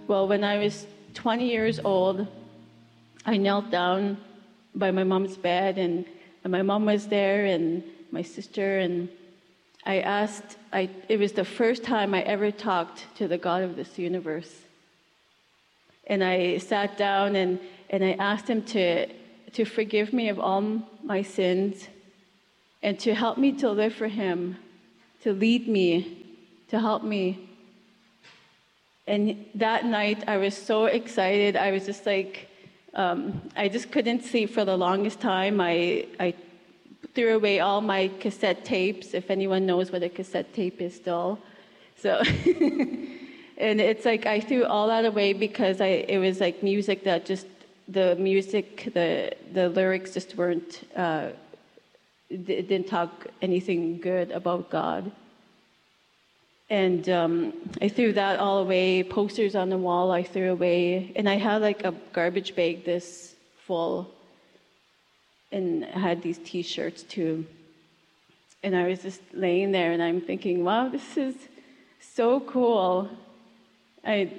well, when I was 20 years old, I knelt down by my mom's bed, and my mom was there, and my sister, and it was the first time I ever talked to the God of this universe. And I sat down and I asked him to forgive me of all my sins and to help me to live for him, to lead me, to help me. And that night I was so excited. I was just like, I just couldn't sleep for the longest time. I threw away all my cassette tapes, if anyone knows what a cassette tape is still. So, and it's like I threw all that away because it was like music that just, the lyrics just weren't, it didn't talk anything good about God. And I threw that all away. Posters on the wall I threw away. And I had like a garbage bag this full. And I had these T-shirts too. And I was just laying there and I'm thinking, wow, this is so cool. I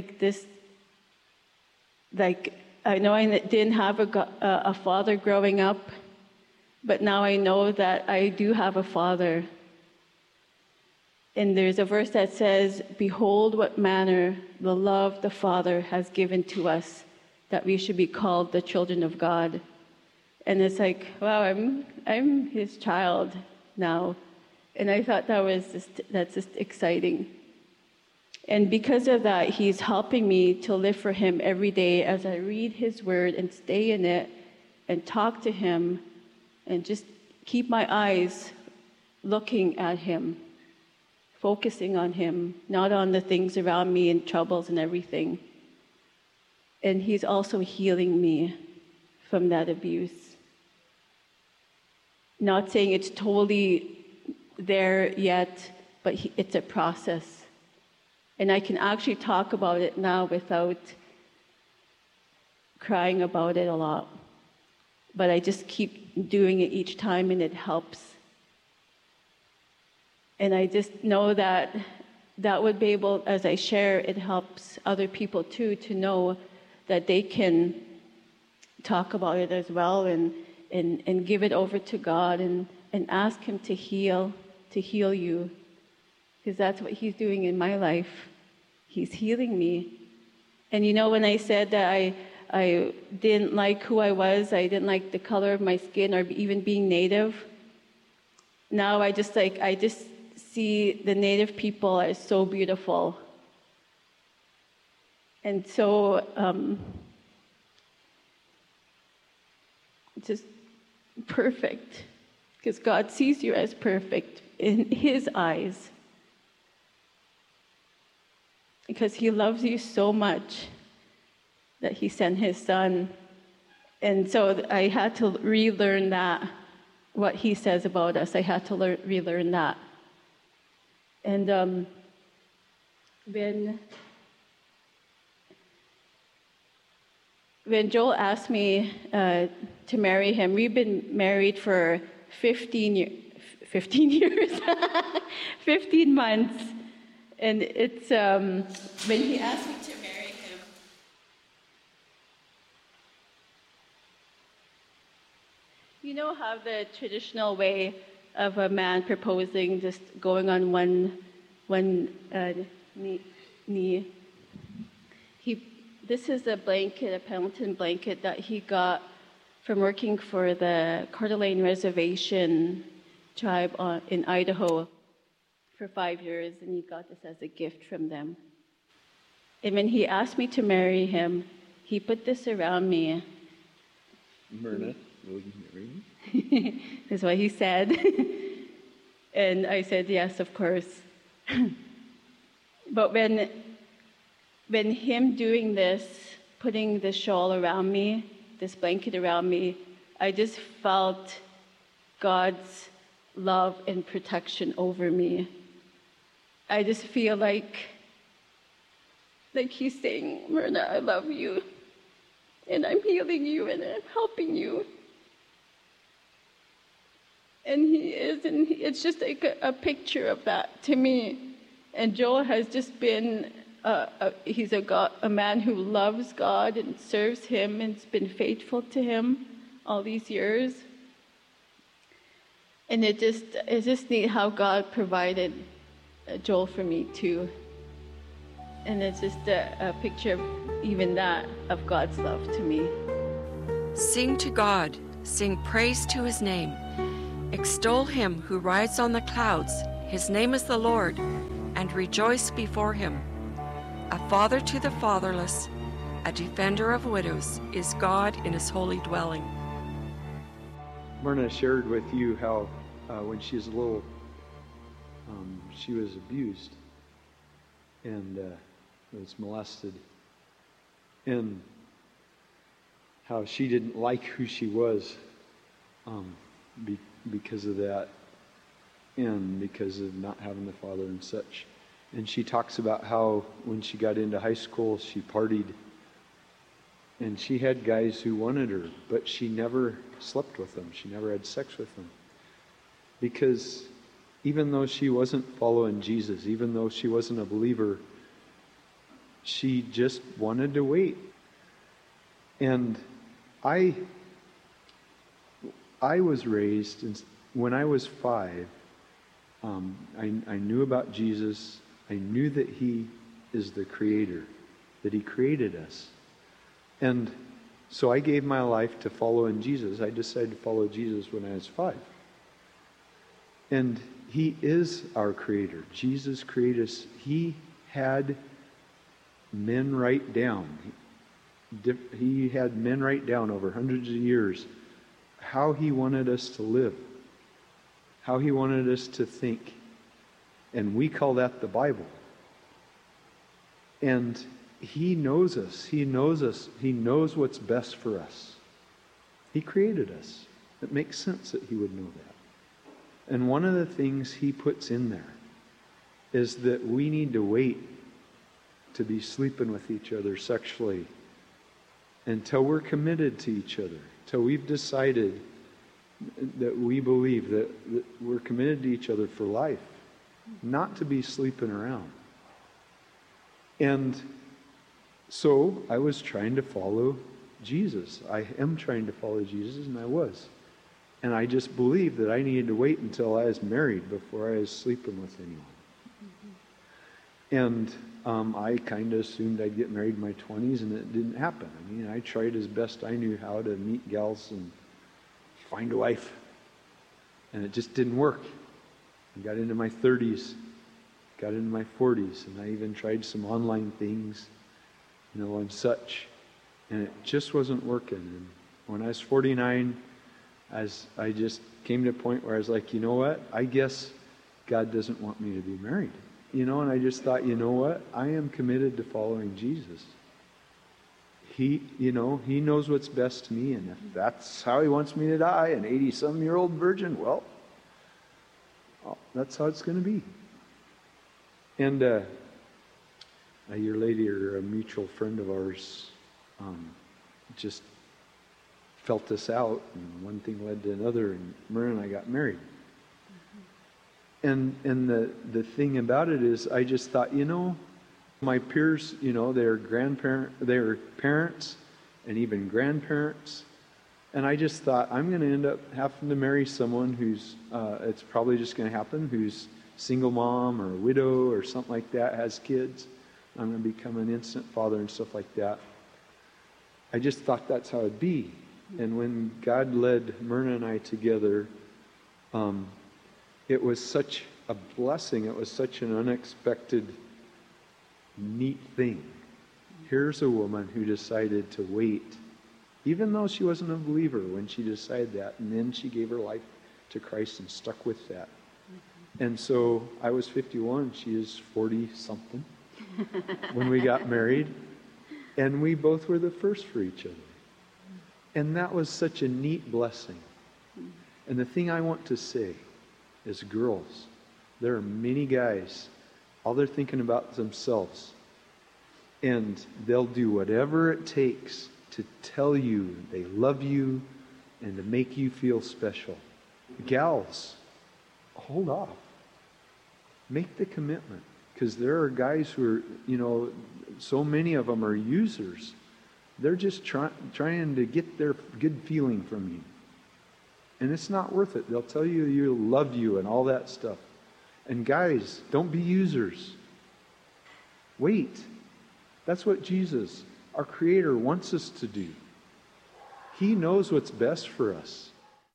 know I didn't have a father growing up, but now I know that I do have a father. And there's a verse that says, behold what manner the love the Father has given to us, that we should be called the children of God. And it's like, wow, I'm his child now. And I thought that's just exciting. And because of that, he's helping me to live for him every day as I read his word and stay in it and talk to him and just keep my eyes looking at him, focusing on him, not on the things around me and troubles and everything. And he's also healing me from that abuse. Not saying it's totally there yet, but it's a process. And I can actually talk about it now without crying about it a lot. But I just keep doing it each time and it helps. And I just know that would be able, as I share, it helps other people too to know that they can talk about it as well and give it over to God and ask him to heal you. Because that's what he's doing in my life. He's healing me. And you know, when I said that I didn't like who I was, I didn't like the color of my skin or even being Native, now I just see the Native people as so beautiful. And so just perfect. Because God sees you as perfect in his eyes. Because he loves you so much that he sent his son. And so I had to relearn that, what he says about us. I had to relearn that. And when Joel asked me to marry him, we've been married for 15 years, 15 months. And it's when he asked me to marry him, you know how the traditional way of a man proposing, just going on one knee. This is a blanket, a Pendleton blanket that he got from working for the Coeur d'Alene Reservation tribe in Idaho for 5 years, and he got this as a gift from them. And when he asked me to marry him, he put this around me. Myrna, will you marry me? That's what he said. And I said, yes, of course. But when him doing this, putting this shawl around me, this blanket around me, I just felt God's love and protection over me. I just feel like he's saying, Myrna, I love you, and I'm healing you, and I'm helping you. And he is, and it's just like a picture of that to me. And Joel has just been a man who loves God and serves Him and has been faithful to Him all these years. And it's just neat how God provided Joel for me too. And it's just a picture of even that, of God's love to me. Sing to God, sing praise to His name. Extol Him who rides on the clouds, His name is the Lord, and rejoice before Him. A father to the fatherless, a defender of widows, is God in His holy dwelling. Myrna shared with you how when she was little, she was abused and was molested, and how she didn't like who she was because of that, and because of not having the father and such. And she talks about how when she got into high school, she partied, and she had guys who wanted her, but she never slept with them. She never had sex with them. Because even though she wasn't following Jesus, even though she wasn't a believer, she just wanted to wait. And I was raised, when I was 5, I knew about Jesus. I knew that He is the Creator, that He created us. And so I gave my life to following Jesus. I decided to follow Jesus when I was 5. And He is our Creator. Jesus created us. He had men write down. He had men write down over hundreds of years how He wanted us to live, how He wanted us to think. And we call that the Bible. And He knows us. He knows us. He knows what's best for us. He created us. It makes sense that He would know that. And one of the things He puts in there is that we need to wait to be sleeping with each other sexually until we're committed to each other, till we've decided that we believe that we're committed to each other for life, not to be sleeping around. And so I was trying to follow Jesus. I am trying to follow Jesus, and I was. And I just believed that I needed to wait until I was married before I was sleeping with anyone. And I kind of assumed I'd get married in my 20s, and it didn't happen. I mean, I tried as best I knew how to meet gals and find a wife, and it just didn't work. I got into my 30s, got into my 40s, and I even tried some online things, and such, and it just wasn't working. And when I was 49, I just came to a point where I was like, you know what? I guess God doesn't want me to be married. And I just thought, you know what? I am committed to following Jesus. He knows what's best to me, and if that's how He wants me to die, an 80-some-year-old virgin, well, that's how it's going to be. And a year later, a mutual friend of ours just felt us out, and one thing led to another, and Myrna and I got married. And the thing about it is, I just thought, my peers, they're parents and even grandparents, and I just thought, I'm going to end up having to marry someone who's, it's probably just going to happen, who's single mom or a widow or something like that, has kids. I'm going to become an instant father and stuff like that. I just thought that's how it'd be. And when God led Myrna and I together, it was such a blessing. It was such an unexpected, neat thing. Here's a woman who decided to wait, even though she wasn't a believer when she decided that, and then she gave her life to Christ and stuck with that. And so I was 51, she is 40-something when we got married, and we both were the first for each other. And that was such a neat blessing. And the thing I want to say is, girls, there are many guys, all they're thinking about is themselves. And they'll do whatever it takes to tell you they love you and to make you feel special. Gals, hold off. Make the commitment. Because there are guys who are, so many of them are users. They're just trying to get their good feeling from you. And it's not worth it. They'll tell you you love you and all that stuff. And guys, don't be users. Wait. That's what Jesus, our Creator, wants us to do. He knows what's best for us.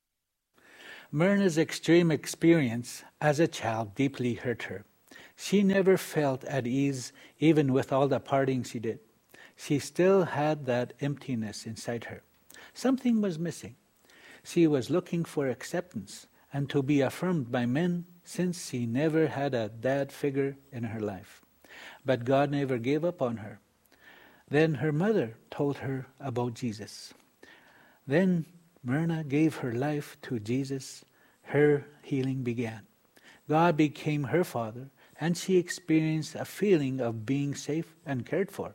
Myrna's extreme experience as a child deeply hurt her. She never felt at ease even with all the partying she did. She still had that emptiness inside her. Something was missing. She was looking for acceptance and to be affirmed by men since she never had a dad figure in her life. But God never gave up on her. Then her mother told her about Jesus. Then Myrna gave her life to Jesus. Her healing began. God became her father, and she experienced a feeling of being safe and cared for.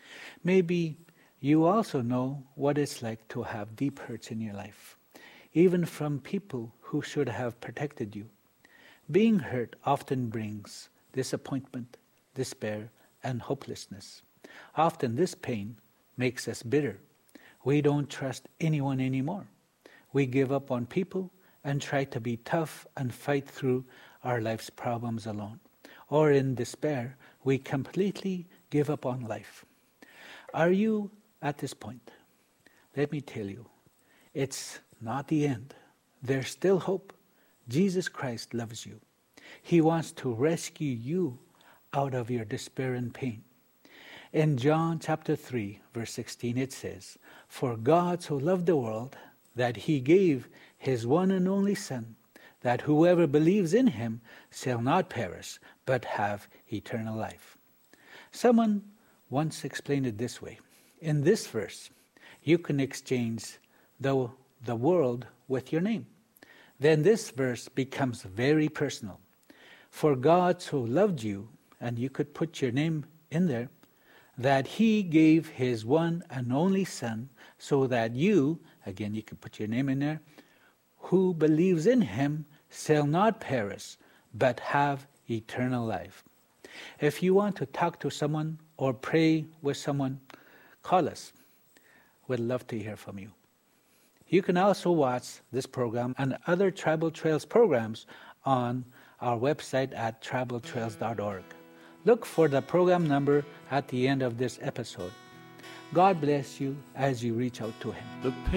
Maybe you also know what it's like to have deep hurts in your life, even from people who should have protected you. Being hurt often brings disappointment, despair, and hopelessness. Often this pain makes us bitter. We don't trust anyone anymore. We give up on people and try to be tough and fight through our life's problems alone. Or in despair, we completely give up on life. Are you at this point? Let me tell you, it's not the end. There's still hope. Jesus Christ loves you. He wants to rescue you out of your despair and pain. In John chapter 3, verse 16, it says, "For God so loved the world that he gave his one and only Son, that whoever believes in him shall not perish, but have eternal life." Someone once explained it this way. In this verse, you can exchange the world with your name. Then this verse becomes very personal. For God so loved you, and you could put your name in there, that he gave his one and only Son, so that you, again you could put your name in there, who believes in him shall not perish, but have eternal life. If you want to talk to someone or pray with someone, call us. We'd love to hear from you. You can also watch this program and other Tribal Trails programs on our website at tribaltrails.org. Look for the program number at the end of this episode. God bless you as you reach out to him.